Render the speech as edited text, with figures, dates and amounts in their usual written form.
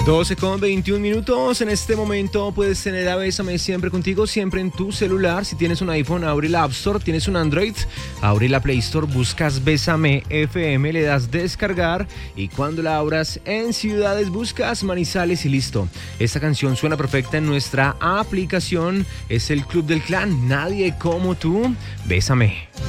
12:21. En este momento puedes tener a Bésame siempre contigo, siempre en tu celular. Si tienes un iPhone, abre la App Store. Tienes un Android, abre la Play Store, buscas Bésame FM, le das descargar y cuando la abras en ciudades buscas Manizales y listo. Esta canción suena perfecta en nuestra aplicación. Es el Club del Clan, Nadie como tú. Bésame.